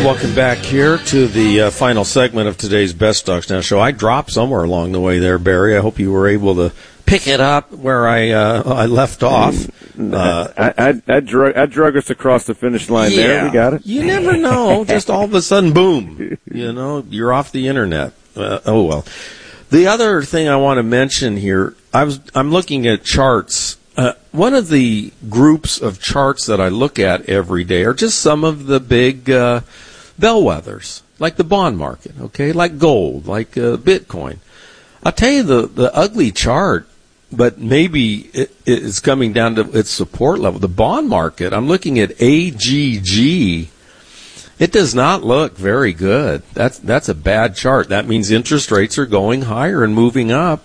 Welcome back here to the final segment of today's Best Stocks Now show. I dropped somewhere along the way there, Barry. I hope you were able to pick it up where I left off. I drug us across the finish line there. We got it. You never know. Just all of a sudden, boom. You're off the internet. Oh, well. The other thing I want to mention here, I'm looking at charts. One of the groups of charts that I look at every day are just some of the big bellwethers, like the bond market, okay, like gold, like Bitcoin. I'll tell you the ugly chart, but maybe it's coming down to its support level. The bond market, I'm looking at AGG. It does not look very good. That's a bad chart. That means interest rates are going higher and moving up.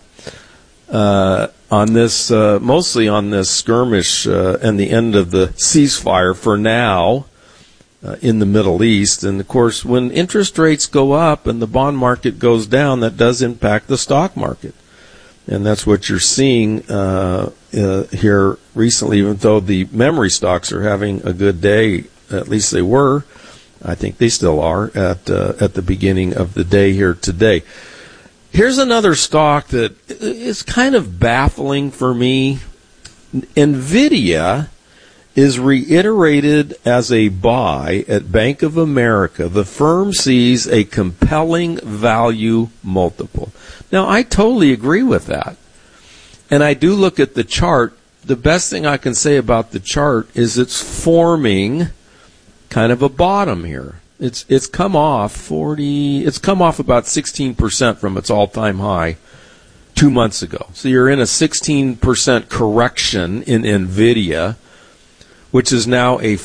On this, mostly on this skirmish and the end of the ceasefire for now in the Middle East. And, of course, when interest rates go up and the bond market goes down, that does impact the stock market. And that's what you're seeing here recently, even though the memory stocks are having a good day, at least they were. I think they still are at the beginning of the day here today. Here's another stock that is kind of baffling for me. NVIDIA is reiterated as a buy at Bank of America. The firm sees a compelling value multiple. Now, I totally agree with that. And I do look at the chart. The best thing I can say about the chart is it's forming kind of a bottom here. It's come off it's come off about 16% from its all-time high 2 months ago. So you're in a 16% correction in NVIDIA, which is now a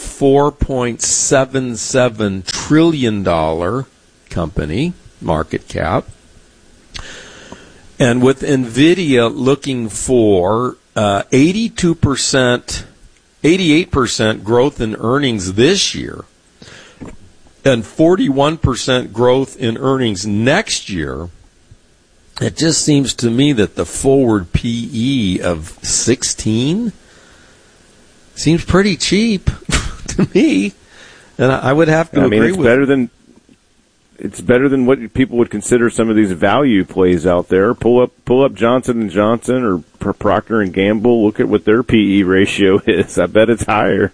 $4.77 trillion company, market cap. And with NVIDIA looking for 88% growth in earnings this year, and 41% growth in earnings next year, it just seems to me that the forward PE of 16 seems pretty cheap to me. And I would have to agree with it. It's better than what people would consider some of these value plays out there. Pull up Johnson & Johnson or Procter & Gamble. Look at what their PE ratio is. I bet it's higher.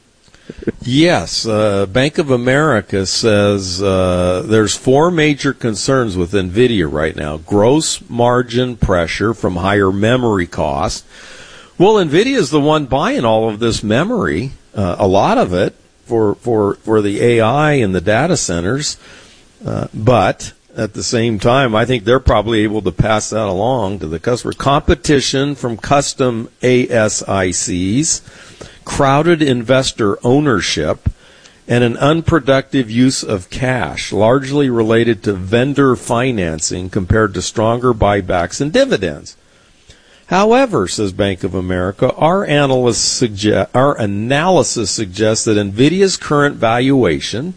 Yes, Bank of America says there's four major concerns with NVIDIA right now. Gross margin pressure from higher memory costs. Well, NVIDIA is the one buying all of this memory, a lot of it, for the AI and the data centers. But at the same time, I think they're probably able to pass that along to the customer. Competition from custom ASICs, crowded investor ownership, and an unproductive use of cash, largely related to vendor financing compared to stronger buybacks and dividends. However, says Bank of America, our analysis suggests that NVIDIA's current valuation,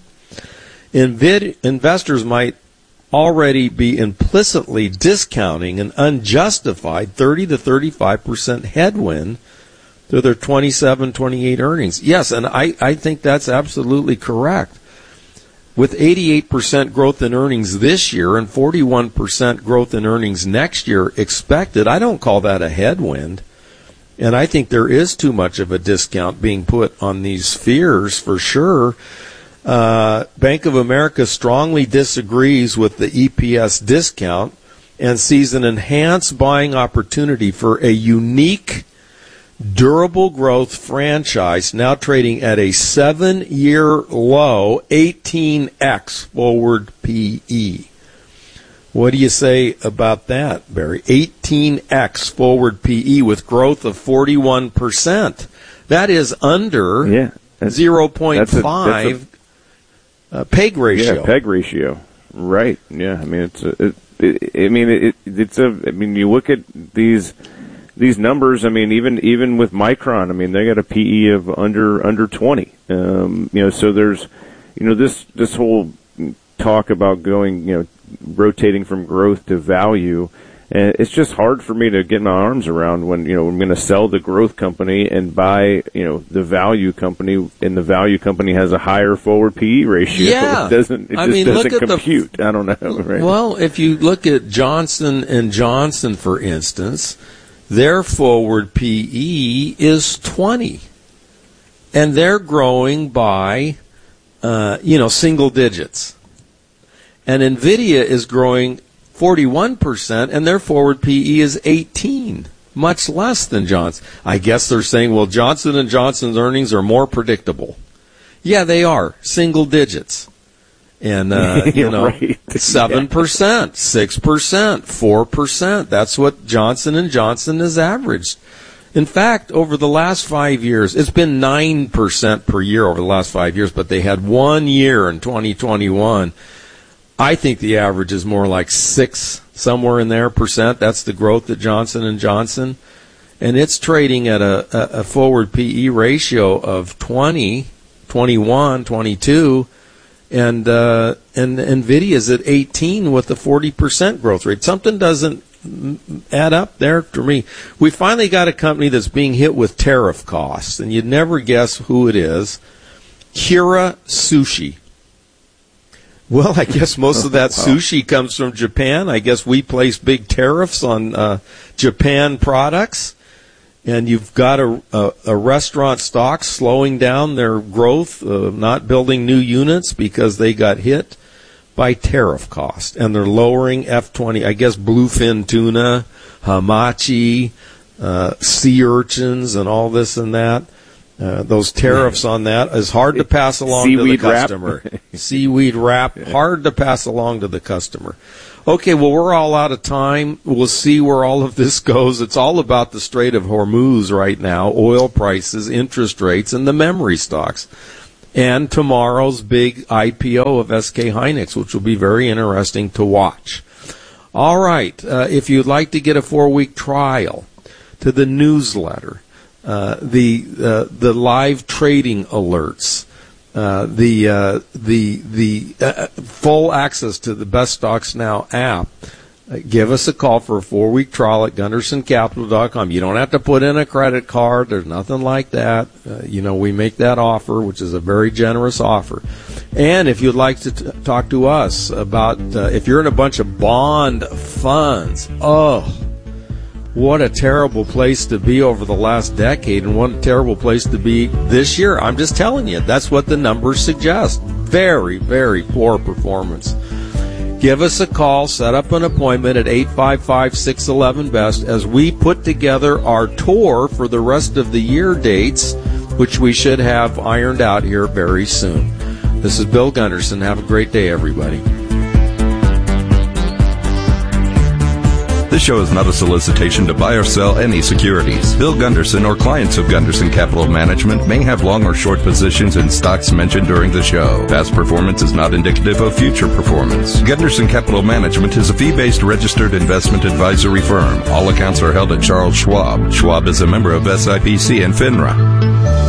investors might already be implicitly discounting an unjustified 30 to 35% headwind to their 27, 28 earnings. Yes, and I think that's absolutely correct. With 88% growth in earnings this year and 41% growth in earnings next year expected, I don't call that a headwind. And I think there is too much of a discount being put on these fears for sure. Bank of America strongly disagrees with the EPS discount and sees an enhanced buying opportunity for a unique, durable growth franchise now trading at a 7-year low, 18x forward PE. What do you say about that, Barry? 18x forward PE with growth of 41%. That is under 0.5 PEG ratio. Yeah, PEG ratio. Right. Yeah. I mean, you look at these numbers. I mean, even with Micron, I mean, they got a PE of under 20. So there's, this whole talk about going, rotating from growth to value. And it's just hard for me to get my arms around when, I'm going to sell the growth company and buy, the value company, and the value company has a higher forward PE ratio. Yeah. It doesn't compute. I don't know. Right? Well, if you look at Johnson & Johnson, for instance, their forward PE is 20. And they're growing by, single digits. And NVIDIA is growing 41%, and their forward PE is 18, much less than Johnson. I guess they're saying, well, Johnson & Johnson's earnings are more predictable. Yeah, they are, single digits. And, right. 7%, 6%, 4%. That's what Johnson & Johnson has averaged. In fact, over the last 5 years, it's been 9% per year over the last 5 years, but they had 1 year in 2021. I think the average is more like 6, somewhere in there, percent. That's the growth at Johnson & Johnson. And it's trading at a forward PE ratio of 20, 21, 22. And NVIDIA's at 18 with a 40% growth rate. Something doesn't add up there to me. We finally got a company that's being hit with tariff costs, and you'd never guess who it is. Kura Sushi. Well, I guess most of that sushi comes from Japan. I guess we place big tariffs on Japan products. And you've got a restaurant stock slowing down their growth, not building new units because they got hit by tariff cost. And they're lowering F20, I guess bluefin tuna, hamachi, sea urchins, and all this and that. Those tariffs on that is hard to pass along to the customer. Seaweed wrap, hard to pass along to the customer. Okay, well, we're all out of time. We'll see where all of this goes. It's all about the Strait of Hormuz right now, oil prices, interest rates, and the memory stocks. And tomorrow's big IPO of SK Hynix, which will be very interesting to watch. All right, if you'd like to get a 4-week trial to the newsletter, the live trading alerts, the full access to the Best Stocks Now app, give us a call for a 4-week trial at GundersonCapital.com. You don't have to put in a credit card. There's nothing like that. We make that offer, which is a very generous offer. And if you'd like to talk to us about if you're in a bunch of bond funds, what a terrible place to be over the last decade, and what a terrible place to be this year. I'm just telling you, that's what the numbers suggest. Very, very poor performance. Give us a call, set up an appointment at 855-611-BEST as we put together our tour for the rest of the year dates, which we should have ironed out here very soon. This is Bill Gunderson. Have a great day, everybody. This show is not a solicitation to buy or sell any securities. Bill Gunderson or clients of Gunderson Capital Management may have long or short positions in stocks mentioned during the show. Past performance is not indicative of future performance. Gunderson Capital Management is a fee-based registered investment advisory firm. All accounts are held at Charles Schwab. Schwab is a member of SIPC and FINRA.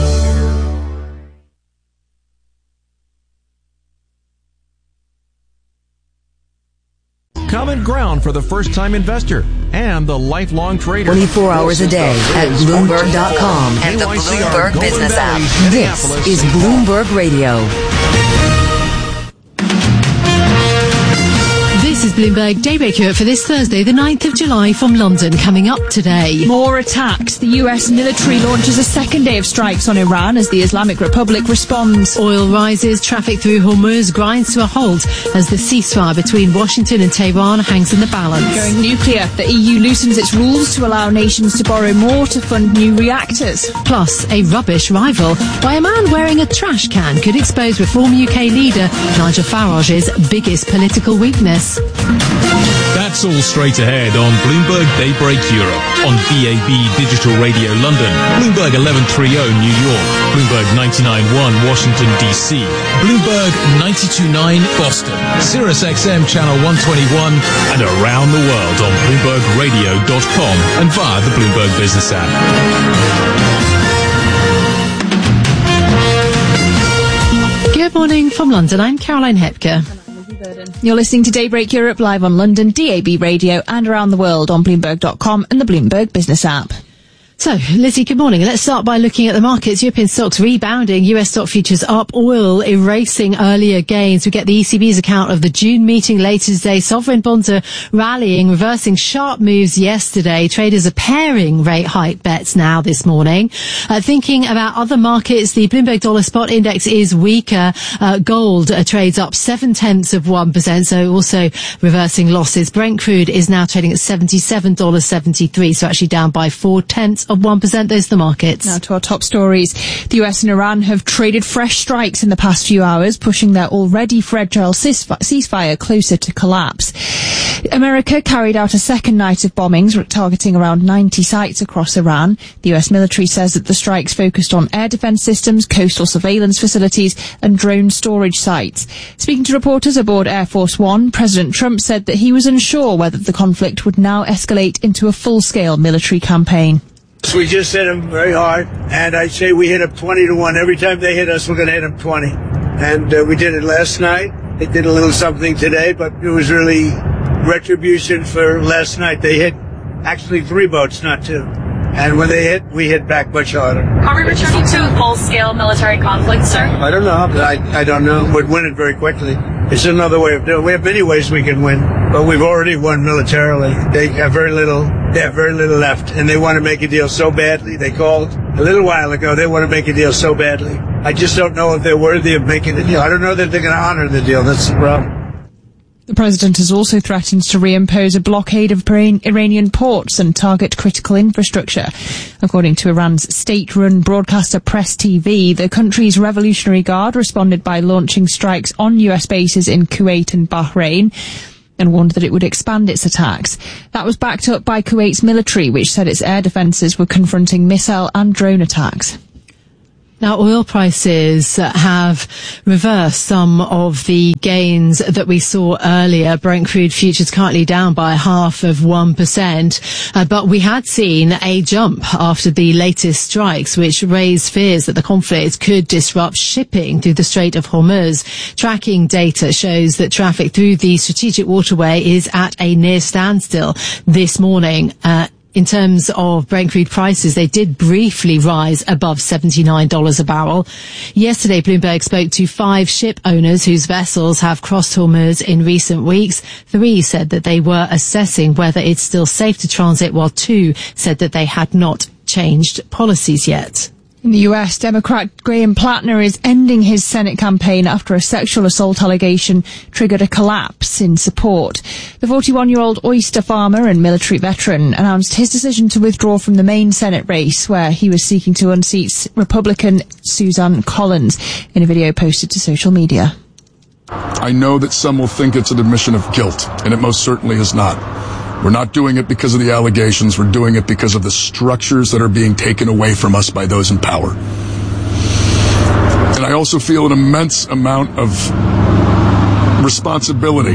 Common Ground for the first-time investor and the lifelong trader. 24 hours a day at Bloomberg.com and the Bloomberg Business app. This is Bloomberg Radio. This is Bloomberg Daybreak Europe for this Thursday, the 9th of July from London. Coming up today. More attacks. The US military launches a second day of strikes on Iran as the Islamic Republic responds. Oil rises. Traffic through Hormuz grinds to a halt as the ceasefire between Washington and Tehran hangs in the balance. Going nuclear. The EU loosens its rules to allow nations to borrow more to fund new reactors. Plus, a rubbish rival by a man wearing a trash can could expose Reform UK leader Nigel Farage's biggest political weakness. That's all straight ahead on Bloomberg Daybreak Europe, on DAB Digital Radio London, Bloomberg 1130 New York, Bloomberg 99.1 Washington DC, Bloomberg 92.9 Boston, Sirius XM Channel 121, and around the world on BloombergRadio.com and via the Bloomberg Business app. Good morning from London. I'm Caroline Hepker. You're listening to Daybreak Europe live on London, DAB radio, and around the world on Bloomberg.com and the Bloomberg Business app. So, Lizzie, good morning. Let's start by looking at the markets. European stocks rebounding, US stock futures up, oil erasing earlier gains. We get the ECB's account of the June meeting later today. Sovereign bonds are rallying, reversing sharp moves yesterday. Traders are pairing rate hike bets now this morning. Thinking about other markets, the Bloomberg Dollar Spot Index is weaker. Gold trades up 0.7%, so also reversing losses. Brent crude is now trading at $77.73, so actually down by 0.4%. Of 1%, those are the markets. Now to our top stories. The US and Iran have traded fresh strikes in the past few hours, pushing their already fragile ceasefire closer to collapse. America carried out a second night of bombings, targeting around 90 sites across Iran. The US military says that the strikes focused on air defense systems, coastal surveillance facilities, and drone storage sites. Speaking to reporters aboard Air Force One, President Trump said that he was unsure whether the conflict would now escalate into a full-scale military campaign. We just hit them very hard, and I say we hit them 20-1. Every time they hit us, we're going to hit them 20. And we did it last night. They did a little something today, but it was really retribution for last night. They hit actually 3 boats, not 2. And when they hit, we hit back much harder. Are we returning to a full-scale military conflict, sir? I don't know. I don't know. We'd win it very quickly. It's another way of doing it. We have many ways we can win, but we've already won militarily. They have very little left, and they want to make a deal so badly. They called a little while ago. They want to make a deal so badly. I just don't know if they're worthy of making the deal. I don't know that they're going to honor the deal. That's the problem. The president has also threatened to reimpose a blockade of Iranian ports and target critical infrastructure. According to Iran's state-run broadcaster Press TV, the country's Revolutionary Guard responded by launching strikes on US bases in Kuwait and Bahrain, and warned that it would expand its attacks. That was backed up by Kuwait's military, which said its air defences were confronting missile and drone attacks. Now, oil prices have reversed some of the gains that we saw earlier. Brent crude futures currently down by 0.5%. But we had seen a jump after the latest strikes, which raised fears that the conflict could disrupt shipping through the Strait of Hormuz. Tracking data shows that traffic through the strategic waterway is at a near standstill this morning. In terms of Brent crude prices, they did briefly rise above $79 a barrel. Yesterday, Bloomberg spoke to 5 ship owners whose vessels have crossed Hormuz in recent weeks. 3 said that they were assessing whether it's still safe to transit, while 2 said that they had not changed policies yet. In the US, Democrat Graham Plattner is ending his Senate campaign after a sexual assault allegation triggered a collapse in support. The 41-year-old oyster farmer and military veteran announced his decision to withdraw from the main Senate race, where he was seeking to unseat Republican Suzanne Collins, in a video posted to social media. I know that some will think it's an admission of guilt, and it most certainly is not. We're not doing it because of the allegations. We're doing it because of the structures that are being taken away from us by those in power. And I also feel an immense amount of responsibility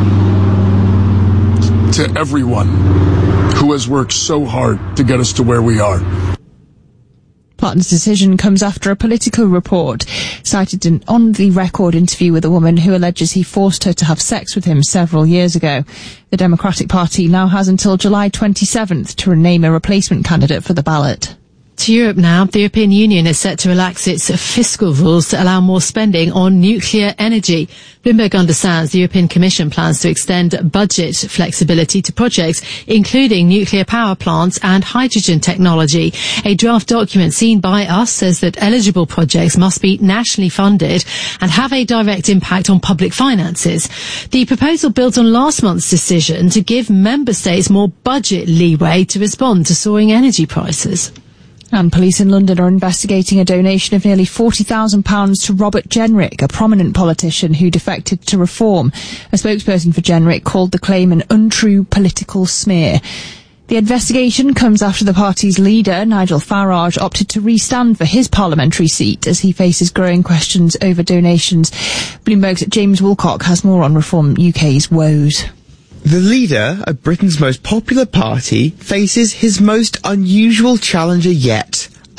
to everyone who has worked so hard to get us to where we are. Plattner's decision comes after a Politico report cited an on-the-record interview with a woman who alleges he forced her to have sex with him several years ago. The Democratic Party now has until July 27th to name a replacement candidate for the ballot. To Europe now, the European Union is set to relax its fiscal rules to allow more spending on nuclear energy. Bloomberg understands the European Commission plans to extend budget flexibility to projects including nuclear power plants and hydrogen technology. A draft document seen by us says that eligible projects must be nationally funded and have a direct impact on public finances. The proposal builds on last month's decision to give member states more budget leeway to respond to soaring energy prices. And police in London are investigating a donation of nearly £40,000 to Robert Jenrick, a prominent politician who defected to Reform. A spokesperson for Jenrick called the claim an untrue political smear. The investigation comes after the party's leader, Nigel Farage, opted to re-stand for his parliamentary seat as he faces growing questions over donations. Bloomberg's James Woolcock has more on Reform UK's woes. The leader of Britain's most popular party faces his most unusual challenger yet,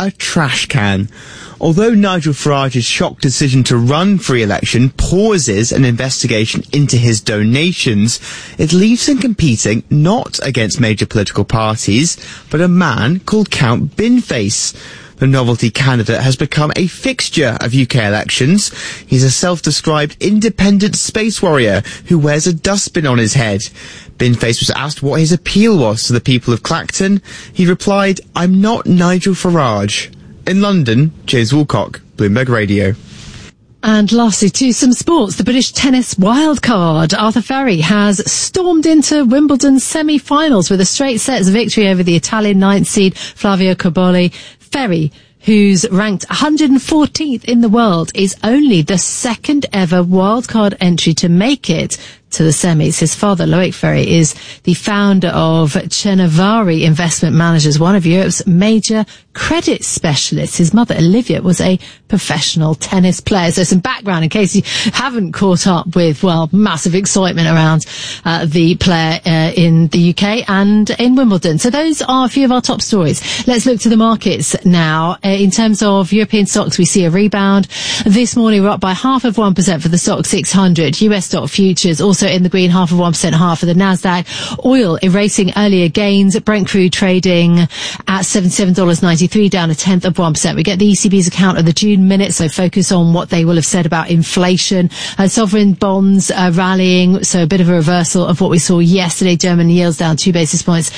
a trash can. Although Nigel Farage's shock decision to run for re-election pauses an investigation into his donations, it leaves him competing not against major political parties, but a man called Count Binface. The novelty candidate has become a fixture of UK elections. He's a self-described independent space warrior who wears a dustbin on his head. Binface was asked what his appeal was to the people of Clacton. He replied, "I'm not Nigel Farage." In London, James Woolcock, Bloomberg Radio. And lastly, to some sports. The British tennis wildcard, Arthur Ferry, has stormed into Wimbledon's semi-finals with a straight sets victory over the Italian 9th seed Flavio Cobolli. Ferry, who's ranked 114th in the world, is only the second ever wildcard entry to make it to the semis. His father, Loic Ferry, is the founder of Chenavari Investment Managers, one of Europe's major credit specialists. His mother, Olivia, was a professional tennis player. So some background in case you haven't caught up with, well, massive excitement around the player in the UK and in Wimbledon. So those are a few of our top stories. Let's look to the markets now. In terms of European stocks, we see a rebound. This morning, we're up by 0.5% for the stock 600. US stock futures also in the green, 0.5%, half for the Nasdaq. Oil erasing earlier gains. Brent crude trading at $77.93, down 0.1%. We get the ECB's account of the June minutes, so focus on what they will have said about inflation. Sovereign bonds rallying, so a bit of a reversal of what we saw yesterday. German yields down 2 basis points,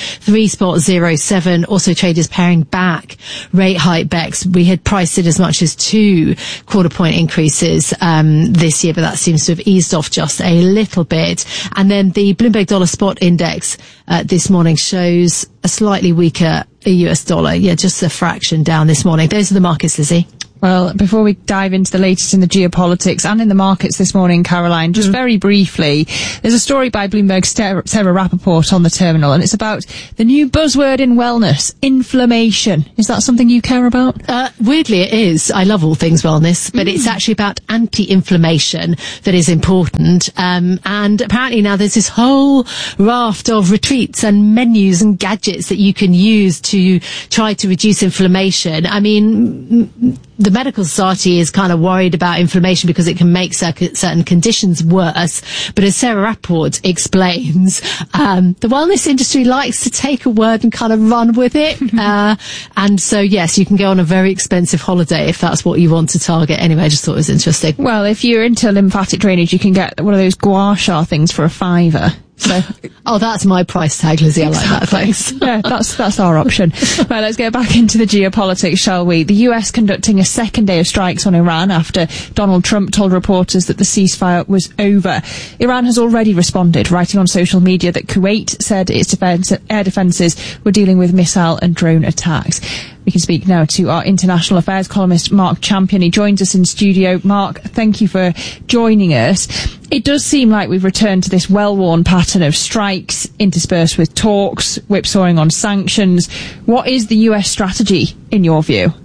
3.07. Also traders paring back rate hike bets. We had priced it as much as 2 quarter-point increases this year, but that seems to have eased off just a little bit. And then the Bloomberg Dollar Spot Index this morning shows a slightly weaker US dollar. Yeah, just a fraction down this morning. Those are the markets, Lizzie. Well, before we dive into the latest in the geopolitics and in the markets this morning, Caroline, just very briefly, there's a story by Bloomberg's Sarah Rappaport on the terminal, and it's about the new buzzword in wellness, inflammation. Is that something you care about? Weirdly, it is. I love all things wellness, but it's actually about anti-inflammation that is important. And apparently now there's this whole raft of retreats and menus and gadgets that you can use to try to reduce inflammation. I mean, the Medical Society is kind of worried about inflammation because it can make certain conditions worse. But as Sarah Rappaport explains, the wellness industry likes to take a word and kind of run with it. And so, yes, you can go on a very expensive holiday if that's what you want to target. Anyway, I just thought it was interesting. Well, if you're into lymphatic drainage, you can get one of those gua sha things for £5. So, oh, that's my price tag, Lizzie. I like that. Thanks. Yeah, that's our option. Right, let's get back into the geopolitics, shall we? The US conducting a second day of strikes on Iran after Donald Trump told reporters that the ceasefire was over. Iran has already responded, writing on social media that Kuwait said its air defences were dealing with missile and drone attacks. We can speak now to our international affairs columnist, Mark Champion. He joins us in studio. Mark, thank you for joining us. It does seem like we've returned to this well-worn pattern of strikes interspersed with talks, whipsawing on sanctions. What is the US strategy, in your view?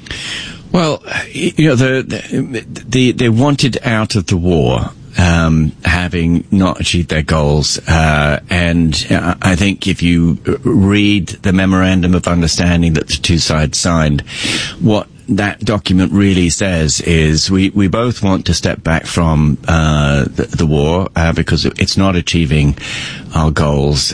Well, you know, they wanted out of the war, having not achieved their goals. And I think if you read the memorandum of understanding that the two sides signed, what that document really says is we both want to step back from the war because it's not achieving our goals,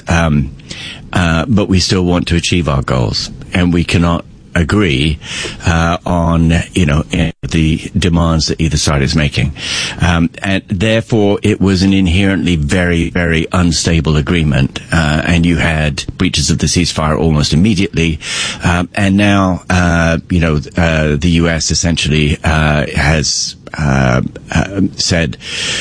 but we still want to achieve our goals, and we cannot agree on the demands that either side is making, and therefore it was an inherently very, very unstable agreement, and you had breaches of the ceasefire almost immediately, and now the US essentially has said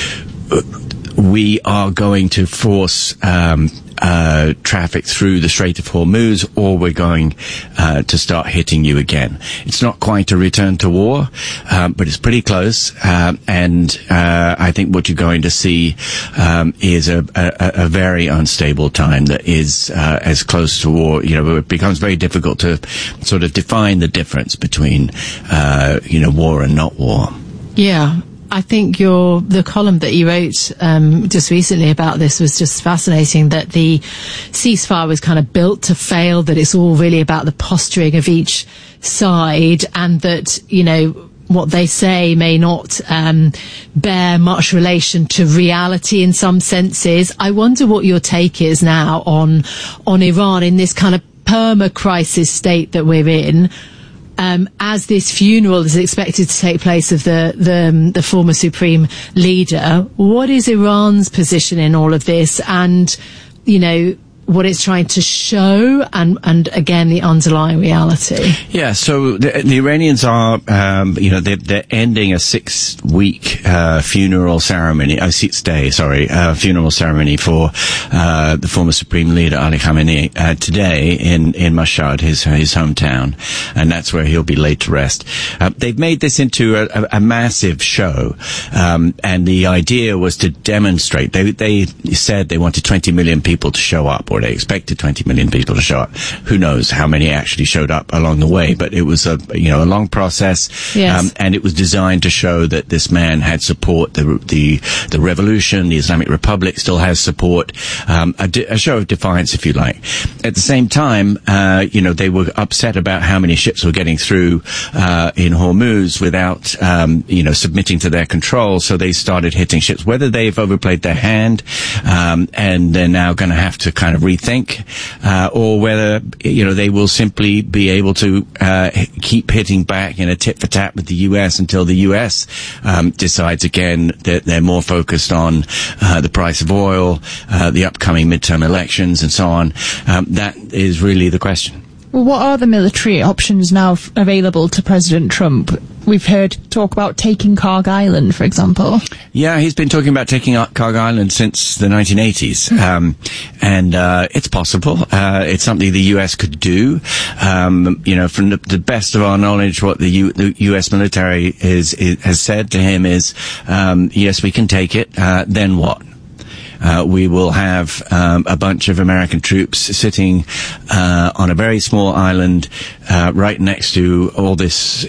we are going to force traffic through the Strait of Hormuz, or we're going to start hitting you again. It's not quite a return to war, but it's pretty close. And I think what you're going to see is a very unstable time that is as close to war. You know, it becomes very difficult to sort of define the difference between war and not war. Yeah. I think the column that you wrote just recently about this was just fascinating, that the ceasefire was kind of built to fail, that it's all really about the posturing of each side, and that, you know, what they say may not bear much relation to reality in some senses. I wonder what your take is now on Iran in this kind of perma-crisis state that we're in, as this funeral is expected to take place of the former supreme leader. What is Iran's position in all of this, and, you know, what it's trying to show, and again, the underlying reality? Yeah, so the Iranians are, they're ending a 6-week funeral ceremony, funeral ceremony for the former Supreme Leader Ali Khamenei today in Mashhad, his hometown, and that's where he'll be laid to rest. They've made this into a massive show, and the idea was to demonstrate. They said they wanted 20 million people to show up, or they expected 20 million people to show up. Who knows how many actually showed up along the way, but it was a long process. Yes. And it was designed to show that this man had support. The revolution, the Islamic Republic still has support. A show of defiance, if you like. At the same time, they were upset about how many ships were getting through in Hormuz without submitting to their control, so they started hitting ships. Whether they've overplayed their hand and they're now going to have to kind of rethink, or whether they will simply be able to keep hitting back in a tit for tat with the U.S. until the U.S. decides again that they're more focused on the price of oil, the upcoming midterm elections, and so on. That is really the question. Well, what are the military options now available to President Trump? We've heard talk about taking Kharg Island, for example. Yeah, he's been talking about taking Kharg Island since the 1980s. And it's possible. It's something the U.S. could do. From the best of our knowledge, what the U.S. military has said to him is, yes, we can take it. Then what? We will have a bunch of American troops sitting on a very small island right next to all this,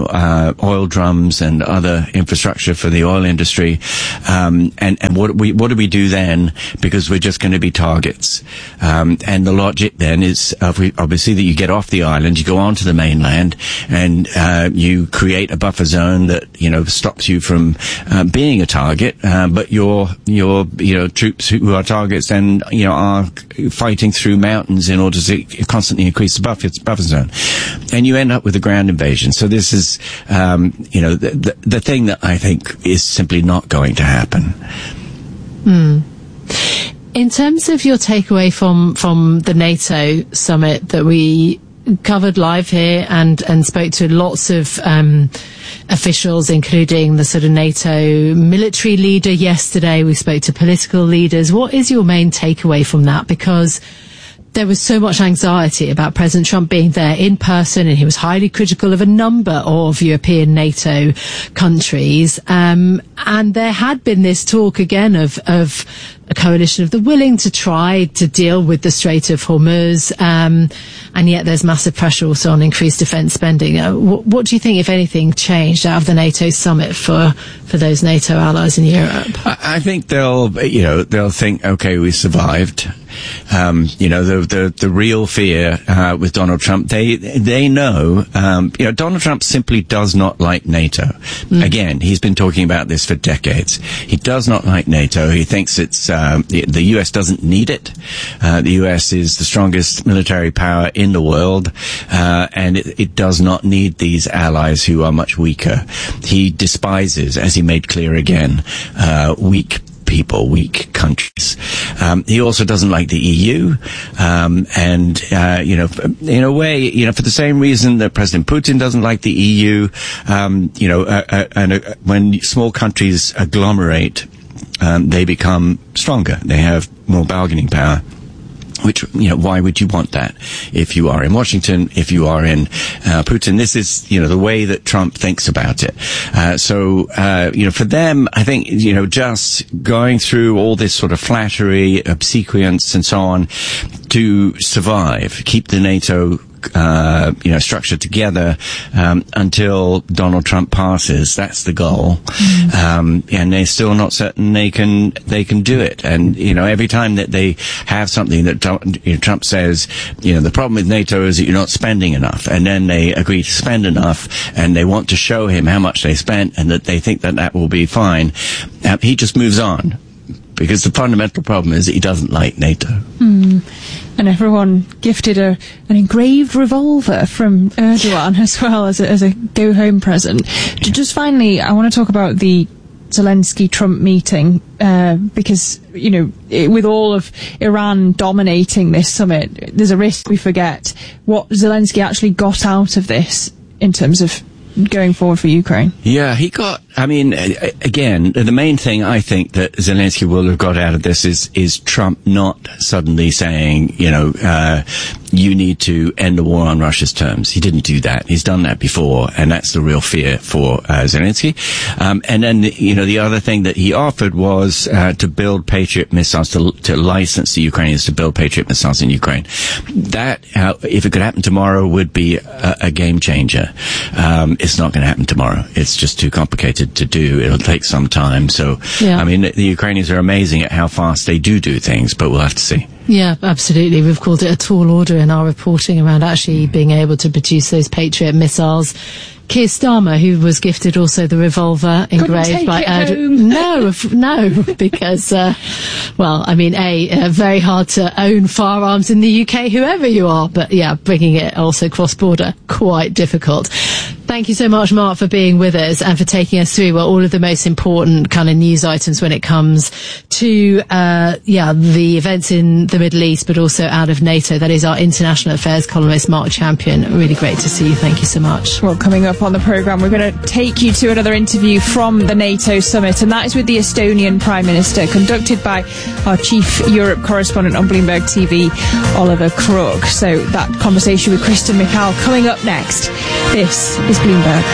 oil drums and other infrastructure for the oil industry. And what do we do then? Because we're just going to be targets. And the logic then is obviously that you get off the island, you go onto the mainland, and you create a buffer zone that stops you from being a target. But your troops who are targets then are fighting through mountains in order to constantly increase the buffer zone, and you end up with a ground invasion. So this is the thing that I think is simply not going to happen. In terms of your takeaway from the NATO summit that we covered live here and spoke to lots of officials, including the sort of NATO military leader yesterday. We spoke to political leaders. What is your main takeaway from that? Because there was so much anxiety about President Trump being there in person, and he was highly critical of a number of European NATO countries. And there had been this talk again of a coalition of the willing to try to deal with the Strait of Hormuz, and yet there's massive pressure also on increased defence spending. What do you think, if anything, changed out of the NATO summit for those NATO allies in Europe? I think they'll think, okay, we survived. The real fear with Donald Trump, they know, Donald Trump simply does not like NATO. Again, he's been talking about this for decades. He does not like NATO. He thinks it's the U.S. doesn't need it. The U.S. is the strongest military power in the world, and it does not need these allies who are much weaker. He despises, as he made clear again, weak people, weak countries. He also doesn't like the EU, in a way, for the same reason that President Putin doesn't like the EU. When small countries agglomerate, they become stronger. They have more bargaining power. Which, why would you want that if you are in Washington, if you are in Putin? This is, the way that Trump thinks about it. For them, I think, just going through all this sort of flattery, obsequience, and so on to survive, keep the NATO structure together until Donald Trump passes. That's the goal. And they're still not certain they can do it. And, every time that they have something that Trump says, the problem with NATO is that you're not spending enough. And then they agree to spend enough, and they want to show him how much they spent and that they think that will be fine. He just moves on. Because the fundamental problem is that he doesn't like NATO. And everyone gifted an engraved revolver from Erdogan as well as a go-home present. Just finally, I want to talk about the Zelensky-Trump meeting, because, with all of Iran dominating this summit, there's a risk we forget what Zelensky actually got out of this in terms of going forward for Ukraine. Yeah, again, the main thing I think that Zelensky will have got out of this is Trump not suddenly saying, you need to end the war on Russia's terms. He didn't do that. He's done that before, and that's the real fear for Zelensky. And then, the other thing that he offered was to build Patriot missiles, to license the Ukrainians to build Patriot missiles in Ukraine. That, if it could happen tomorrow, would be a game changer. It's not going to happen tomorrow. It's just too complicated to do. It'll take some time. So, yeah. The Ukrainians are amazing at how fast they do things, but we'll have to see. Yeah, absolutely. We've called it a tall order in our reporting around actually being able to produce those Patriot missiles. Keir Starmer, who was gifted also the revolver engraved by Erdogan. No, because, very hard to own firearms in the UK, whoever you are. But yeah, bringing it also cross-border, quite difficult. Thank you so much, Mark, for being with us and for taking us through all of the most important kind of news items when it comes to, the events in the Middle East, but also out of NATO. That is our international affairs columnist, Mark Champion. Really great to see you. Thank you so much. Well, coming up on the programme, we're going to take you to another interview from the NATO summit, and that is with the Estonian Prime Minister, conducted by our chief Europe correspondent on Bloomberg TV, Oliver Krug. So that conversation with Kristen Michal coming up next. This is Bloomberg.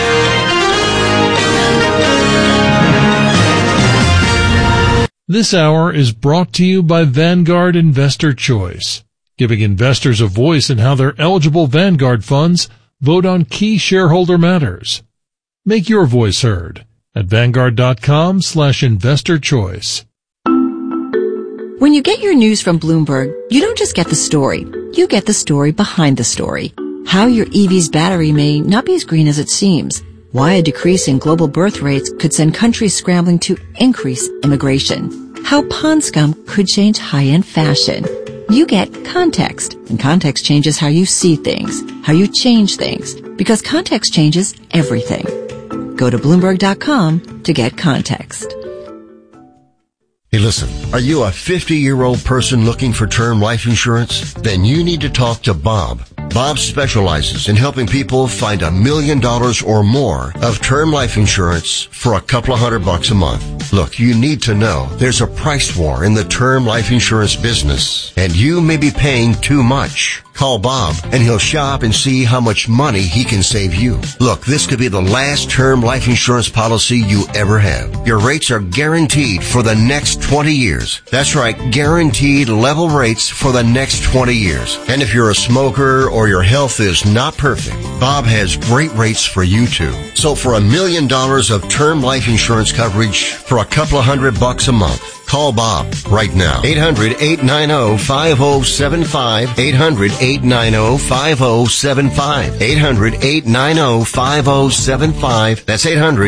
This hour is brought to you by Vanguard Investor Choice, giving investors a voice in how their eligible Vanguard funds vote on key shareholder matters. Make your voice heard at Vanguard.com/investor choice. When you get your news from Bloomberg, you don't just get the story. You get the story behind the story. How your EV's battery may not be as green as it seems. Why a decrease in global birth rates could send countries scrambling to increase immigration. How pond scum could change high-end fashion. You get context, and context changes how you see things, how you change things, because context changes everything. Go to Bloomberg.com to get context. Hey, listen, are you a 50-year-old person looking for term life insurance? Then you need to talk to Bob. Bob specializes in helping people find $1 million or more of term life insurance for a couple of $100 a month. Look, you need to know there's a price war in the term life insurance business, and you may be paying too much. Call Bob, and he'll shop and see how much money he can save you. Look, this could be the last term life insurance policy you ever have. Your rates are guaranteed for the next 20 years. That's right, guaranteed level rates for the next 20 years. And if you're a smoker or your health is not perfect, Bob has great rates for you too. So for $1 million of term life insurance coverage for a couple of $100 a month, call Bob right now. 800-890-5075. 800-890-5075. 800-890-5075. That's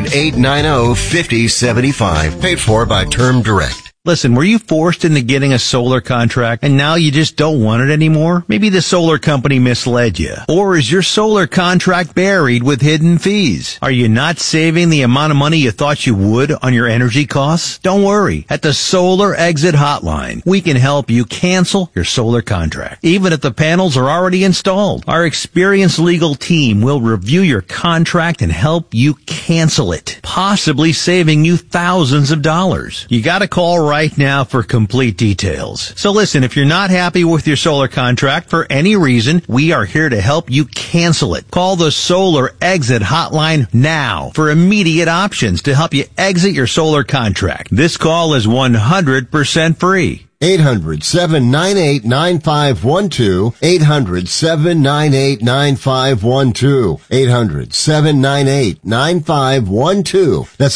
800-890-5075. Paid for by Term Direct. Listen, were you forced into getting a solar contract and now you just don't want it anymore? Maybe the solar company misled you. Or is your solar contract buried with hidden fees? Are you not saving the amount of money you thought you would on your energy costs? Don't worry. At the Solar Exit Hotline, we can help you cancel your solar contract, even if the panels are already installed. Our experienced legal team will review your contract and help you cancel it, possibly saving you thousands of dollars. You gotta call right now for complete details. So listen, if you're not happy with your solar contract for any reason, we are here to help you cancel it. Call the Solar Exit Hotline now for immediate options to help you exit your solar contract. This call is 100% free. 800-798-9512. 800-798-9512. 800-798-9512. That's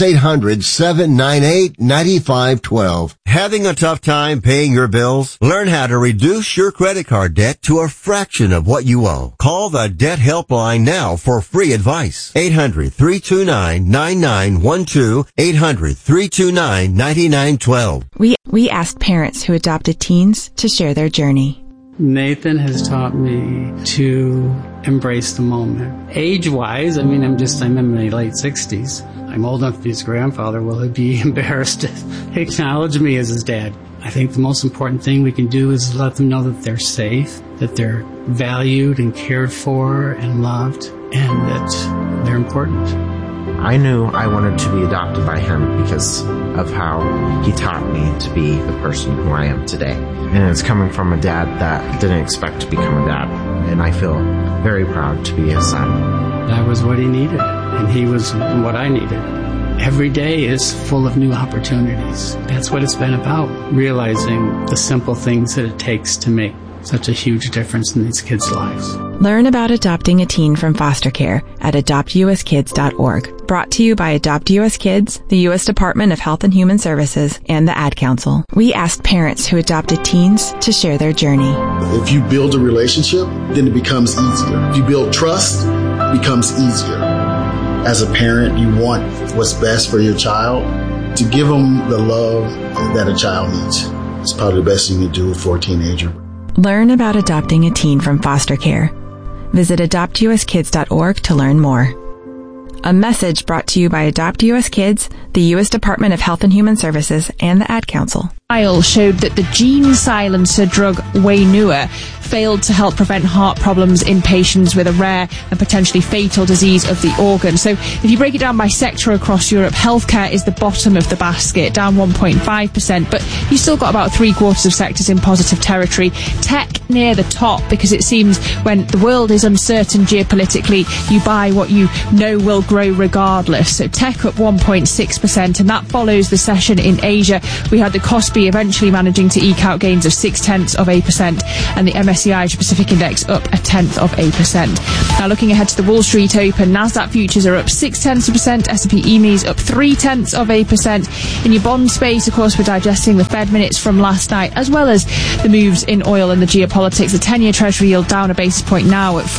800-798-9512. Having a tough time paying your bills? Learn how to reduce your credit card debt to a fraction of what you owe. Call the Debt Helpline now for free advice. 800-329-9912. 800-329-9912. We asked parents who adopted teens to share their journey. Nathan has taught me to embrace the moment. Age-wise, I'm in my late 60s. I'm old enough to be his grandfather. Will he be embarrassed to acknowledge me as his dad? I think the most important thing we can do is let them know that they're safe, that they're valued and cared for and loved, and that they're important. I knew I wanted to be adopted by him because of how he taught me to be the person who I am today. And it's coming from a dad that didn't expect to become a dad. And I feel very proud to be his son. I was what he needed, and he was what I needed. Every day is full of new opportunities. That's what it's been about, realizing the simple things that it takes to make such a huge difference in these kids' lives. Learn about adopting a teen from foster care at adoptuskids.org. Brought to you by Adopt US Kids, the U.S. Department of Health and Human Services, and the Ad Council. We asked parents who adopted teens to share their journey. If you build a relationship, then it becomes easier. If you build trust, it becomes easier. As a parent, you want what's best for your child. To give them the love that a child needs. It's probably the best thing you can do for a teenager. Learn about adopting a teen from foster care. Visit adoptuskids.org to learn more. A message brought to you by Adopt US Kids, the U.S. Department of Health and Human Services, and the Ad Council. Trial showed that the gene silencer drug Wainua failed to help prevent heart problems in patients with a rare and potentially fatal disease of the organ. So if you break it down by sector across Europe, healthcare is the bottom of the basket, down 1.5%, but you still got about 3/4 of sectors in positive territory. Tech near the top, because it seems when the world is uncertain geopolitically, you buy what you know will grow regardless. So tech up 1.6%, and that follows the session in Asia. We had the Kospi eventually managing to eke out gains of 0.6%, and the MSCI Asia Pacific Index up 0.1%. Now looking ahead to the Wall Street Open, Nasdaq futures are up 0.6%, S&P EMEs up 0.3%. In your bond space, of course, we're digesting the Fed minutes from last night, as well as the moves in oil and the geopolitics. The 10-year Treasury yield down a basis point now at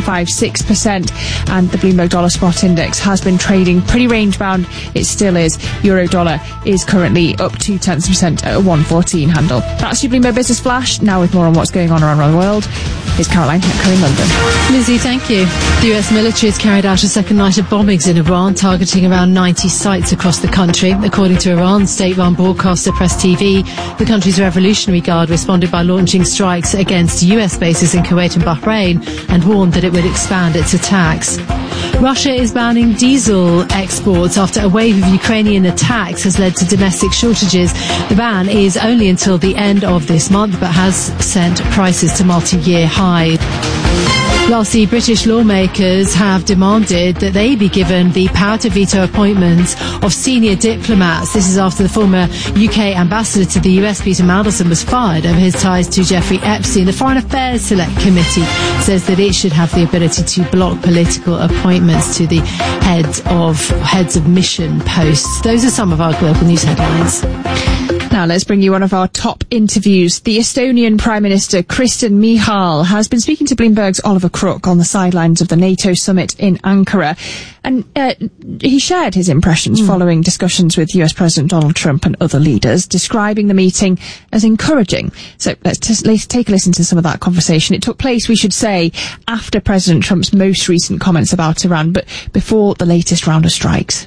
4.56%, and the Bloomberg Dollar Spot Index has been trading pretty range-bound. It still is. Euro dollar is currently up 0.2% at a 1.14 handle. That's your Bloomberg Business Flash. Now with more on what's going on around the world, here's Caroline Hepker in London. Lizzie, thank you. The US military has carried out a second night of bombings in Iran, targeting around 90 sites across the country. According to Iran's state-run broadcaster Press TV, the country's Revolutionary Guard responded by launching strikes against US bases in Kuwait and Bahrain and warned that it would expand its attacks. Russia is banning diesel exports after a wave of Ukrainian attacks has led to domestic shortages. The ban is only until the end of this month, but has sent prices to multi-year high. Lastly, British lawmakers have demanded that they be given the power to veto appointments of senior diplomats. This is after the former UK ambassador to the US, Peter Mandelson, was fired over his ties to Jeffrey Epstein. The Foreign Affairs Select Committee says that it should have the ability to block political appointments to the heads of mission posts. Those are some of our global news headlines. Now let's bring you one of our top interviews. The Estonian Prime Minister Kristen Michal has been speaking to Bloomberg's Oliver Crook on the sidelines of the NATO summit in Ankara. And he shared his impressions following discussions with US President Donald Trump and other leaders, describing the meeting as encouraging. So let's take a listen to some of that conversation. It took place, we should say, after President Trump's most recent comments about Iran, but before the latest round of strikes.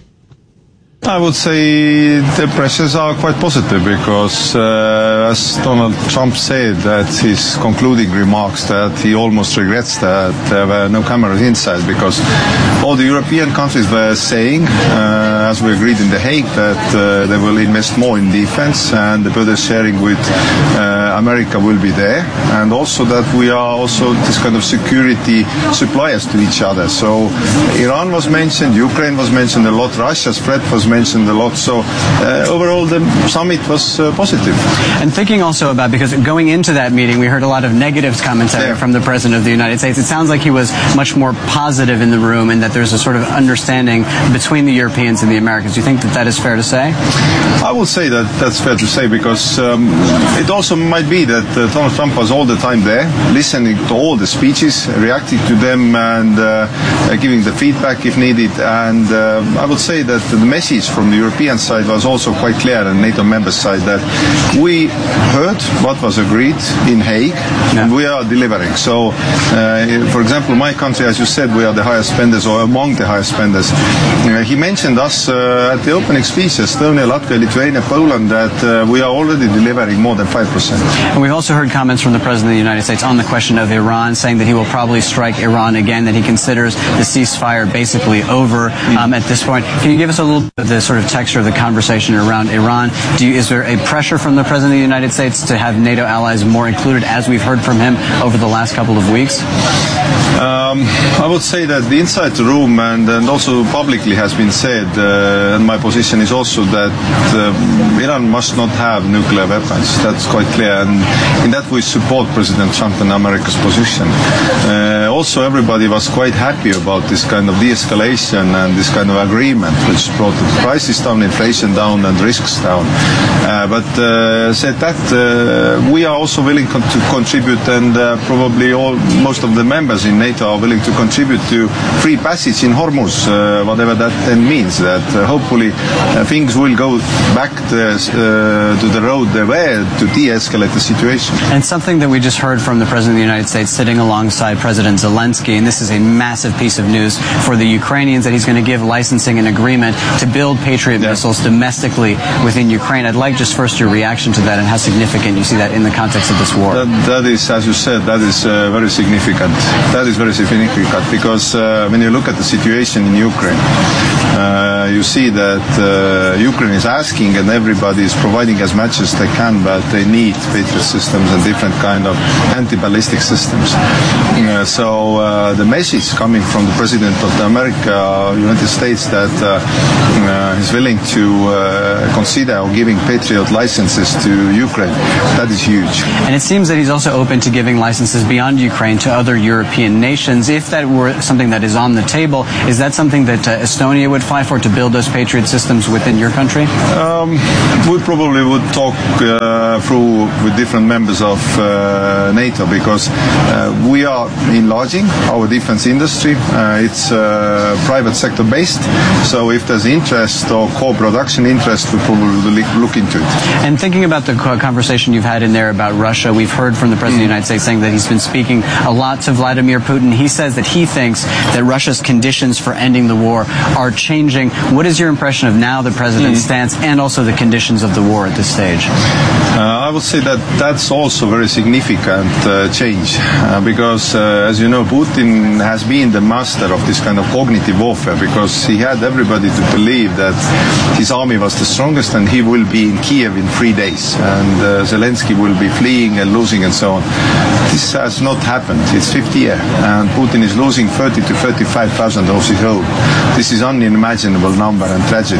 I would say the impressions are quite positive because, as Donald Trump said, that his concluding remarks that he almost regrets that there were no cameras inside because all the European countries were saying, as we agreed in The Hague, that they will invest more in defense and the burden sharing with America will be there, and also that we are also this kind of security suppliers to each other. So Iran was mentioned, Ukraine was mentioned a lot, Russia's threat was mentioned mentioned a lot. So overall, the summit was positive. And thinking also about, because going into that meeting, we heard a lot of negative commentary from the President of the United States. It sounds like he was much more positive in the room, and that there's a sort of understanding between the Europeans and the Americans. Do you think that that is fair to say? I would say that that's fair to say, because it also might be that Donald Trump was all the time there, listening to all the speeches, reacting to them, and giving the feedback if needed. And I would say that the message from the European side was also quite clear, and NATO member side, that we heard what was agreed in Hague, and we are delivering. So, for example, my country, as you said, we are the highest spenders, or among the highest spenders. He mentioned us at the opening speech, Estonia, Latvia, Lithuania, Poland, that we are already delivering more than 5%. And we've also heard comments from the President of the United States on the question of Iran, saying that he will probably strike Iran again, that he considers the ceasefire basically over at this point. Can you give us a little bit of the sort of texture of the conversation around Iran? Is there a pressure from the President of the United States to have NATO allies more included, as we've heard from him over the last couple of weeks? I would say that the inside the room and also publicly has been said, and my position is also that Iran must not have nuclear weapons. That's quite clear, and in that we support President Trump and America's position. Also, everybody was quite happy about this kind of de-escalation and this kind of agreement, which brought the prices down, inflation down, and risks down. But said that, we are also willing to contribute, and probably most of the members in NATO are willing to contribute to free passage in Hormuz, whatever that then means. That hopefully things will go back to the road they were to de-escalate the situation. And something that we just heard from the President of the United States sitting alongside President Zelensky, and this is a massive piece of news for the Ukrainians, that he's going to give licensing and agreement to build Patriot missiles domestically within Ukraine. I'd like just first your reaction to that and how significant you see that in the context of this war. That is, as you said, that is very significant. That is very significant because when you look at the situation in Ukraine, you see that Ukraine is asking, and everybody is providing as much as they can, but they need Patriot systems and different kind of anti-ballistic systems. So the message coming from the President of the United States that he's willing to consider giving Patriot licenses to Ukraine, that is huge. And it seems that he's also open to giving licenses beyond Ukraine to other European nations. If that were something that is on the table, is that something that Estonia would fight for, to build those Patriot systems within your country? We probably would talk through with different members of NATO, because we are enlarging our defense industry. It's private sector based, so if there's interest or co-production interest, we probably will look into it. And thinking about the conversation you've had in there about Russia, we've heard from the President of the United States saying that he's been speaking a lot to Vladimir Putin. He says that he thinks that Russia's conditions for ending the war are changing. What is your impression of now the President's stance and also the conditions of the war at this stage? I would say that that's also very significant change, because as you know, Putin has been the master of this kind of cognitive warfare, because he had everybody to believe that his army was the strongest and he will be in Kiev in 3 days, and Zelensky will be fleeing and losing and so on. This has not happened. It's 50 years, and Putin is losing 30 to 35,000 of his own. This is unimaginable number and tragedy.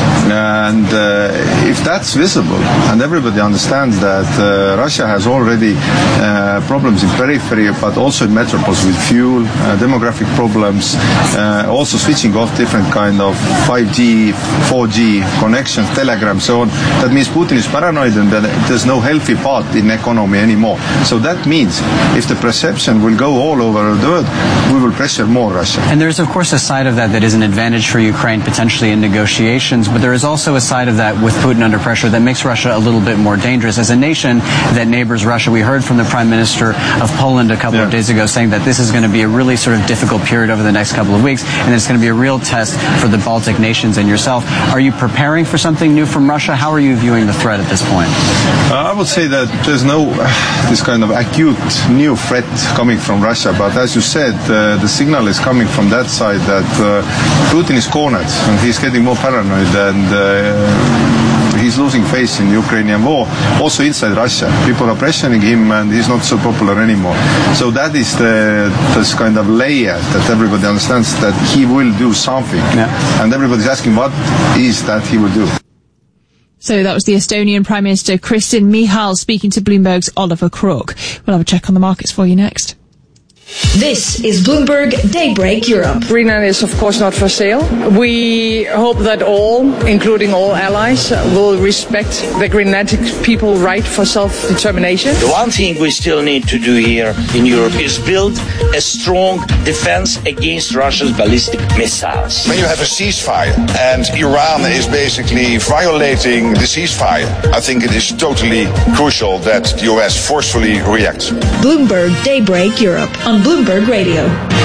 And if that's visible, and everybody understands that Russia has already problems in periphery, but also in metropolis with fuel, demographic problems, also switching off different kind of 5G, 4G connections, telegram, so on. That means Putin is paranoid, and that there's no healthy part in economy anymore. So that means if the perception will go all over the world, we will pressure more Russia. And there's, of course, a side of that is an advantage for Ukraine potentially in negotiations, but there is also a side of that with Putin under pressure that makes Russia a little bit more dangerous. As a nation that neighbors Russia, we heard from the Prime Minister of Poland a couple of days ago saying that this is going to be a really sort of difficult period over the next couple of weeks, and it's going to be a real test for the Baltic nations and yourself. Are you preparing for something new from Russia? How are you viewing the threat at this point? I would say that there's no this kind of acute new threat coming from Russia, but as you said, the signal is coming from that side that Putin is cornered and he's getting more paranoid, and he's losing face in the Ukrainian war. Also inside Russia, people are pressuring him, and he's not so popular anymore. So that is this kind of layer that everybody understands that he will do something, and everybody's asking what is that he will do. So that was the Estonian Prime Minister Kristen Michal speaking to Bloomberg's Oliver Crook. We'll have a check on the markets for you next. This is Bloomberg Daybreak Europe. Greenland is of course not for sale. We hope that all, including all allies, will respect the Greenlandic people's right for self-determination. The one thing we still need to do here in Europe is build a strong defense against Russia's ballistic missiles. When you have a ceasefire and Iran is basically violating the ceasefire, I think it is totally crucial that the US forcefully reacts. Bloomberg Daybreak Europe on Bloomberg Radio.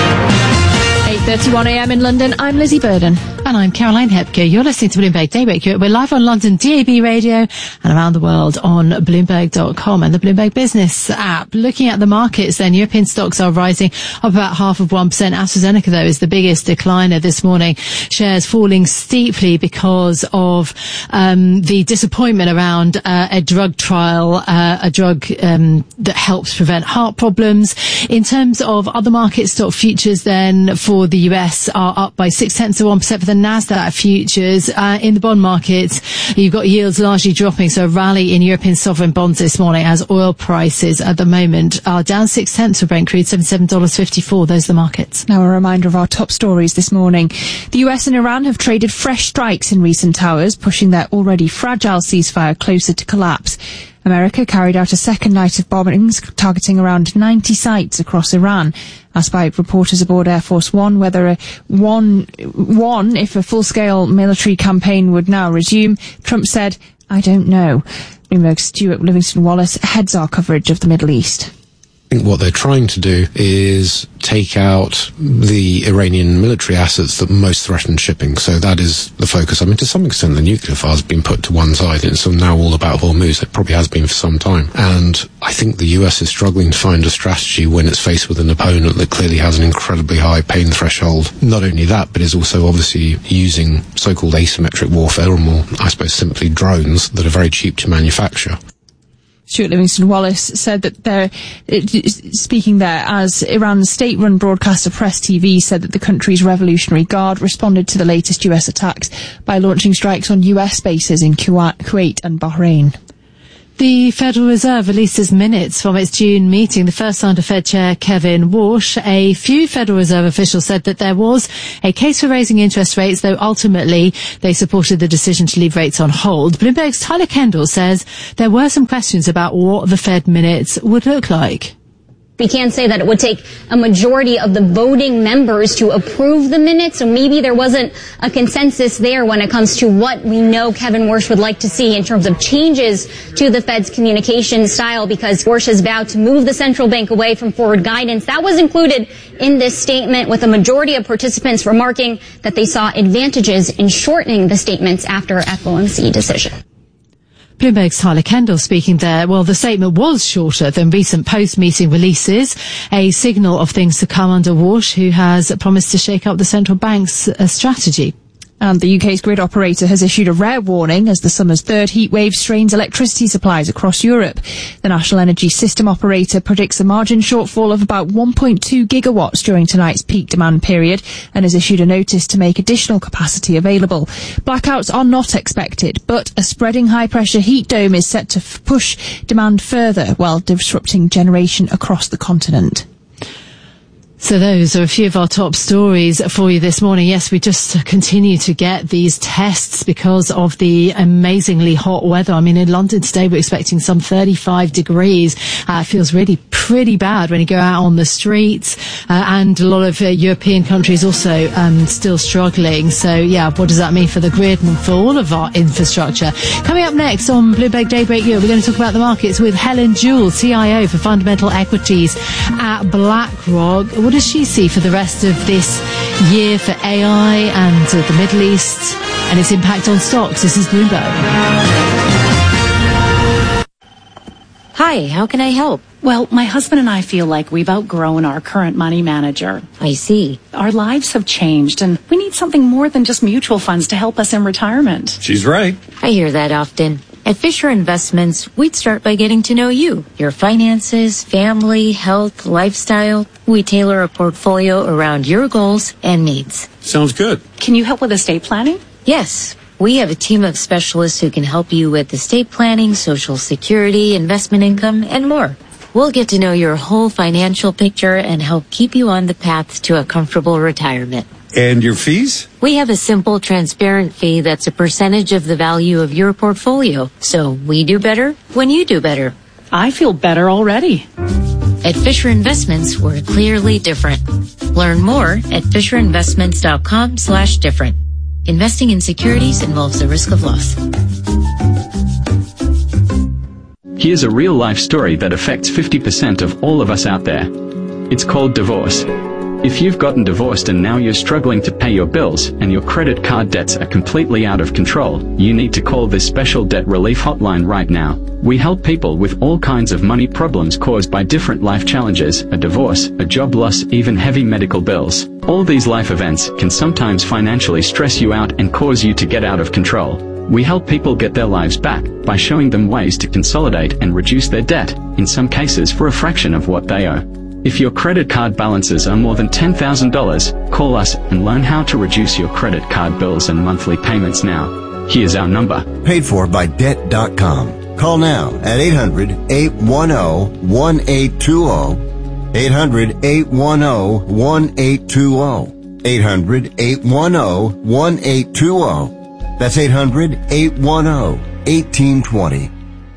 8:31 a.m. in London. I'm Lizzie Burden. And I'm Caroline Hepke. You're listening to Bloomberg Daybreak Europe. We're live on London DAB radio and around the world on Bloomberg.com and the Bloomberg Business app. Looking at the markets then, European stocks are rising up about 0.5%. AstraZeneca, though, is the biggest decliner this morning. Shares falling steeply because of the disappointment around a drug trial, a drug that helps prevent heart problems. In terms of other market stock futures then for the US are up by 0.6% for the Nasdaq futures. In the bond markets, you've got yields largely dropping, so a rally in European sovereign bonds this morning as oil prices at the moment are down 0.6 for Brent crude, $77.54. Those are the markets. Now a reminder of our top stories this morning. The US and Iran have traded fresh strikes in recent hours, pushing their already fragile ceasefire closer to collapse. America carried out a second night of bombings targeting around 90 sites across Iran. Asked by reporters aboard Air Force One whether if a full-scale military campaign would now resume, Trump said, "I don't know." Bloomberg's Stuart Livingston-Wallace heads our coverage of the Middle East. I think what they're trying to do is take out the Iranian military assets that most threaten shipping. So that is the focus. I mean, to some extent, the nuclear file has been put to one side. It's now all about Hormuz. It probably has been for some time. And I think the US is struggling to find a strategy when it's faced with an opponent that clearly has an incredibly high pain threshold. Not only that, but is also obviously using so-called asymmetric warfare, or more, I suppose, simply drones that are very cheap to manufacture. Stuart Livingston-Wallace said that speaking there as Iran's state-run broadcaster Press TV said that the country's Revolutionary Guard responded to the latest US attacks by launching strikes on US bases in Kuwait and Bahrain. The Federal Reserve released its minutes from its June meeting. The first signed to Fed Chair Kevin Warsh. A few Federal Reserve officials said that there was a case for raising interest rates, though ultimately they supported the decision to leave rates on hold. Bloomberg's Tyler Kendall says there were some questions about what the Fed minutes would look like. We can say that it would take a majority of the voting members to approve the minutes, so maybe there wasn't a consensus there when it comes to what we know Kevin Warsh would like to see in terms of changes to the Fed's communication style, because Warsh has vowed to move the central bank away from forward guidance. That was included in this statement, with a majority of participants remarking that they saw advantages in shortening the statements after FOMC decision. Bloomberg's Tyler Kendall speaking there. Well, the statement was shorter than recent post-meeting releases, a signal of things to come under Warsh, who has promised to shake up the central bank's strategy. And the UK's grid operator has issued a rare warning as the summer's third heatwave strains electricity supplies across Europe. The National Energy System Operator predicts a margin shortfall of about 1.2 gigawatts during tonight's peak demand period and has issued a notice to make additional capacity available. Blackouts are not expected, but a spreading high-pressure heat dome is set to push demand further while disrupting generation across the continent. So those are a few of our top stories for you this morning. Yes, we just continue to get these tests because of the amazingly hot weather. I mean, in London today, we're expecting some 35 degrees. It feels really pretty bad when you go out on the streets. And a lot of European countries also still struggling. So, yeah, what does that mean for the grid and for all of our infrastructure? Coming up next on Bloomberg Daybreak Europe, we're going to talk about the markets with Helen Jewell, CIO for Fundamental Equities at BlackRock. What does she see for the rest of this year for AI and the Middle East and its impact on stocks? This is Bloomberg. Hi, how can I help? Well, my husband and I feel like we've outgrown our current money manager. I see. Our lives have changed, and we need something more than just mutual funds to help us in retirement. She's right. I hear that often. At Fisher Investments, we'd start by getting to know you, your finances, family, health, lifestyle. We tailor a portfolio around your goals and needs. Sounds good. Can you help with estate planning? Yes. We have a team of specialists who can help you with estate planning, Social Security, investment income, and more. We'll get to know your whole financial picture and help keep you on the path to a comfortable retirement. And your fees? We have a simple, transparent fee that's a percentage of the value of your portfolio. So we do better when you do better. I feel better already. At Fisher Investments, we're clearly different. Learn more at FisherInvestments.com/different. Investing in securities involves the risk of loss. Here's a real-life story that affects 50% of all of us out there. It's called divorce. If you've gotten divorced and now you're struggling to pay your bills and your credit card debts are completely out of control, you need to call this special debt relief hotline right now. We help people with all kinds of money problems caused by different life challenges, a divorce, a job loss, even heavy medical bills. All these life events can sometimes financially stress you out and cause you to get out of control. We help people get their lives back by showing them ways to consolidate and reduce their debt, in some cases for a fraction of what they owe. If your credit card balances are more than $10,000, call us and learn how to reduce your credit card bills and monthly payments now. Here's our number. Paid for by Debt.com. Call now at 800-810-1820. 800-810-1820. 800-810-1820. That's 800-810-1820.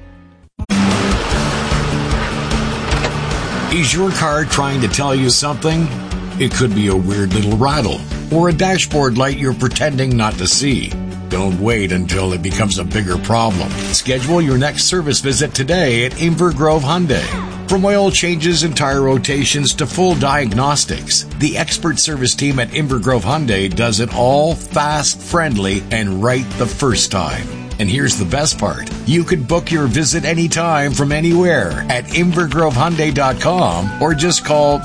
Is your car trying to tell you something? It could be a weird little rattle or a dashboard light you're pretending not to see. Don't wait until it becomes a bigger problem. Schedule your next service visit today at Inver Grove Hyundai. From oil changes and tire rotations to full diagnostics, the expert service team at Inver Grove Hyundai does it all fast, friendly, and right the first time. And here's the best part. You can book your visit anytime from anywhere at InvergroveHyundai.com or just call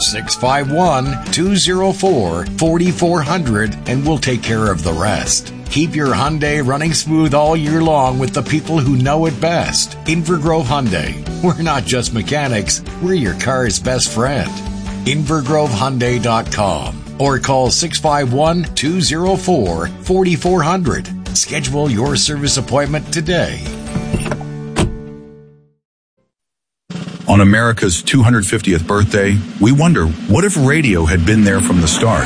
651-204-4400 and we'll take care of the rest. Keep your Hyundai running smooth all year long with the people who know it best. Inver Grove Hyundai. We're not just mechanics, we're your car's best friend. InvergroveHyundai.com or call 651-204-4400. Schedule your service appointment today. On America's 250th birthday, we wonder, what if radio had been there from the start?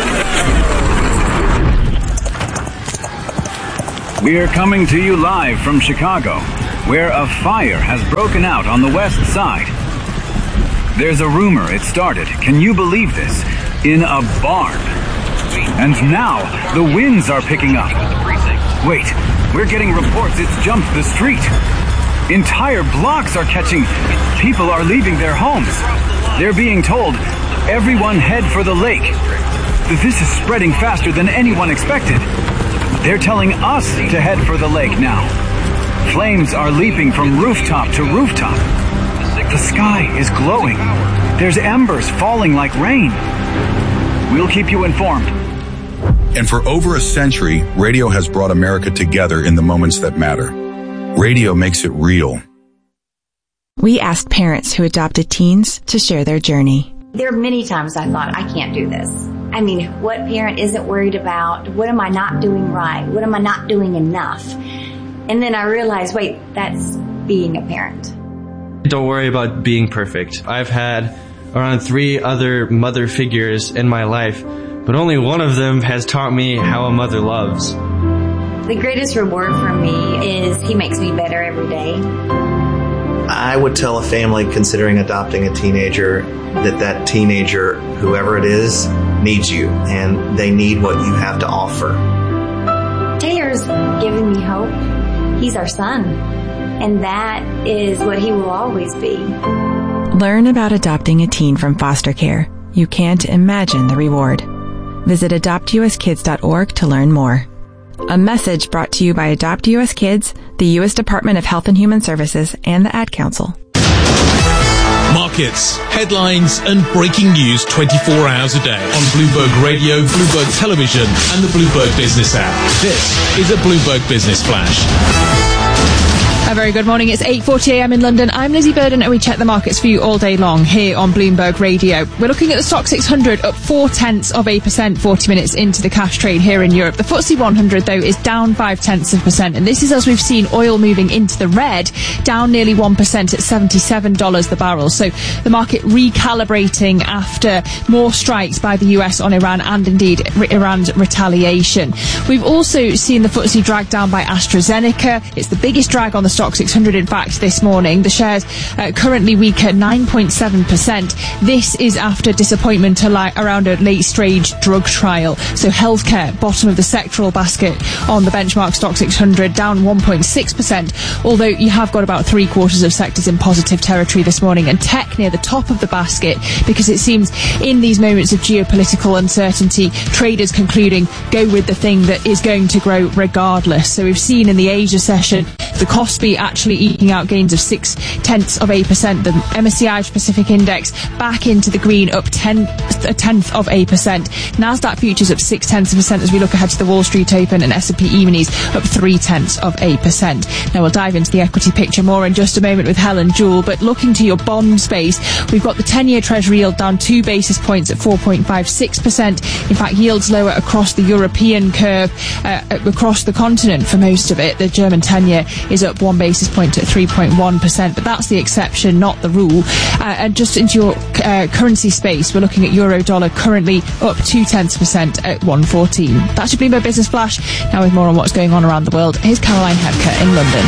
We are coming to you live from Chicago, where a fire has broken out on the west side. There's a rumor it started, can you believe this, in a barn. And now, the winds are picking up. Wait, we're getting reports it's jumped the street. Entire blocks are catching. People are leaving their homes. They're being told, everyone head for the lake. This is spreading faster than anyone expected. They're telling us to head for the lake now. Flames are leaping from rooftop to rooftop. The sky is glowing. There's embers falling like rain. We'll keep you informed. And for over a century, radio has brought America together in the moments that matter. Radio makes it real. We asked parents who adopted teens to share their journey. There are many times I thought, I can't do this. I mean, what parent isn't worried about? What am I not doing right? What am I not doing enough? And then I realized, wait, that's being a parent. Don't worry about being perfect. I've had around 3 other mother figures in my life, but only one of them has taught me how a mother loves. The greatest reward for me is he makes me better every day. I would tell a family considering adopting a teenager that teenager, whoever it is, needs you, and they need what you have to offer. Taylor's giving me hope. He's our son, and that is what he will always be. Learn about adopting a teen from foster care. You can't imagine the reward. Visit adoptuskids.org to learn more. A message brought to you by Adopt US Kids, the U.S. Department of Health and Human Services, and the Ad Council. Markets, headlines and breaking news 24 hours a day on Bloomberg Radio, Bloomberg Television and the Bloomberg Business app. This is a Bloomberg Business Flash. A very good morning. It's 8:40am in London. I'm Lizzie Burden and we check the markets for you all day long here on Bloomberg Radio. We're looking at the Stock 600 up 0.4%, 40 minutes into the cash trade here in Europe. The FTSE 100, though, is down 0.5%. And this is as we've seen oil moving into the red, down nearly 1% at $77 the barrel. So the market recalibrating after more strikes by the US on Iran and indeed Iran's retaliation. We've also seen the FTSE dragged down by AstraZeneca. It's the biggest drag on the Stock 600, in fact, this morning. The shares currently weaker 9.7%. This is after disappointment around a late-stage drug trial. So healthcare, bottom of the sectoral basket on the benchmark Stock 600, down 1.6%, although you have got about three-quarters of sectors in positive territory this morning, and tech near the top of the basket, because it seems in these moments of geopolitical uncertainty, traders concluding go with the thing that is going to grow regardless. So we've seen in the Asia session the Kospi actually eking out gains of 0.6%. The MSCI Pacific Index back into the green, up 0.1%. Nasdaq futures up 0.6% as we look ahead to the Wall Street Open, and S&P E-minis up 0.3%. Now we'll dive into the equity picture more in just a moment with Helen Jewell, but looking to your bond space, we've got the 10-year Treasury yield down 2 basis points at 4.56%. In fact, yields lower across the European curve, across the continent for most of it. The German 10-year is up 1 basis point at 3.1%, but that's the exception, not the rule. And just into your currency space, we're looking at euro dollar currently up 0.2% at 1.14. That's your Bloomberg Business Flash. Now with more on what's going on around the world, here's Caroline Hebker in London.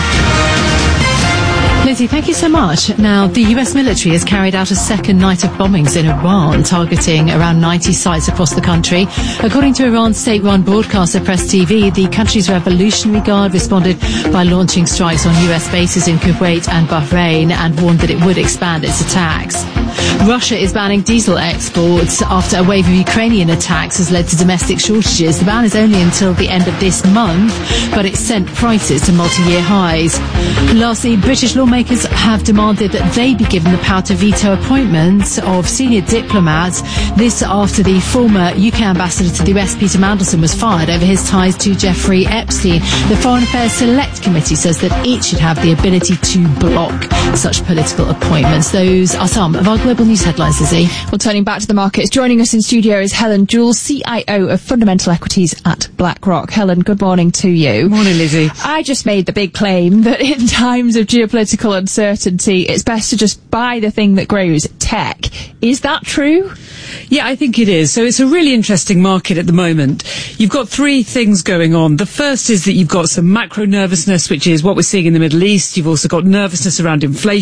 Lizzie, thank you so much. Now, the US military has carried out a second night of bombings in Iran, targeting around 90 sites across the country. According to Iran's state-run broadcaster Press TV, the country's Revolutionary Guard responded by launching strikes on US bases in Kuwait and Bahrain and warned that it would expand its attacks. Russia is banning diesel exports after a wave of Ukrainian attacks has led to domestic shortages. The ban is only until the end of this month, but it sent prices to multi-year highs. Lastly, British lawmakers have demanded that they be given the power to veto appointments of senior diplomats. This after the former UK ambassador to the US, Peter Mandelson, was fired over his ties to Jeffrey Epstein. The Foreign Affairs Select Committee says that it should have the ability to block such political appointments. Those are some of our global news headlines, Lizzie. Well, turning back to the markets, joining us in studio is Helen Jewell, CIO of Fundamental Equities at BlackRock. Helen, good morning to you. Morning, Lizzie. I just made the big claim that in times of geopolitical uncertainty, it's best to just buy the thing that grows, tech. Is that true? Yeah, I think it is. So it's a really interesting market at the moment. You've got three things going on. The first is that you've got some macro nervousness, which is what we're seeing in the Middle East. You've also got nervousness around inflation.